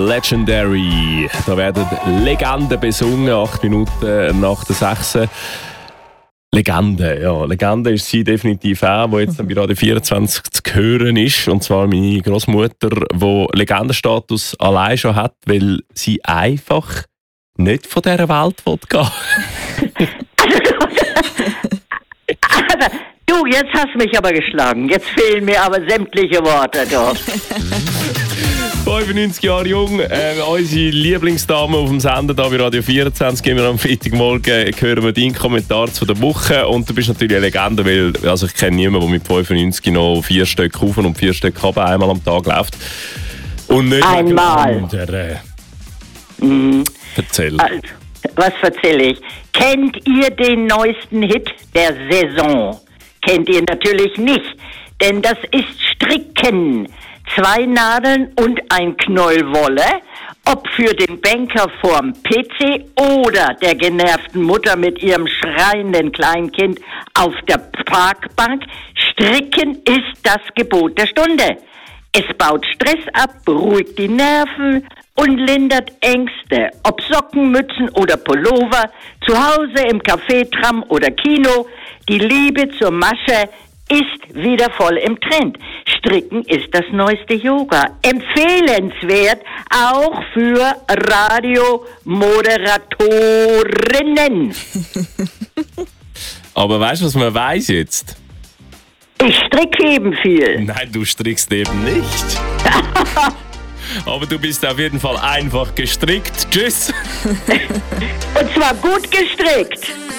Legendary. Da werden Legenden besungen, 8 Minuten nach der 6. Legende ist sie definitiv auch, die jetzt bei Radio 24 zu hören ist. Und zwar meine Großmutter, die Legendenstatus allein schon hat, weil sie einfach nicht von dieser Welt gehen will. Du, jetzt hast du mich aber geschlagen. Jetzt fehlen mir aber sämtliche Worte dort. 95 Jahre jung, unsere Lieblingsdame auf dem Sender da bei Radio 24. Gehen wir am Freitagmorgen, hören wir deinen Kommentar zu der Woche. Und du bist natürlich eine Legende, weil also ich kenne niemanden, der mit 95 noch 4 Stück rauf und 4 Stück runter einmal am Tag läuft. Und nicht einmal. Erzähl. Also, was erzähle ich? Kennt ihr den neuesten Hit der Saison? Kennt ihr natürlich nicht, denn das ist Stricken. 2 Nadeln und ein Knoll Wolle, ob für den Banker vorm PC oder der genervten Mutter mit ihrem schreienden Kleinkind auf der Parkbank. Stricken ist das Gebot der Stunde. Es baut Stress ab, beruhigt die Nerven und lindert Ängste. Ob Socken, Mützen oder Pullover, zu Hause, im Café, Tram oder Kino, die Liebe zur Masche ist wieder voll im Trend. Stricken ist das neueste Yoga. Empfehlenswert auch für Radiomoderatorinnen. Aber weißt du, was man weiss jetzt? Ich stricke eben viel. Nein, du strickst eben nicht. Aber du bist auf jeden Fall einfach gestrickt. Tschüss. Und zwar gut gestrickt.